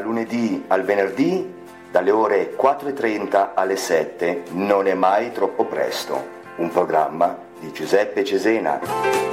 lunedì al venerdì, dalle ore 4:30 alle 7, Non è mai troppo presto. Un programma di Giuseppe Cesena.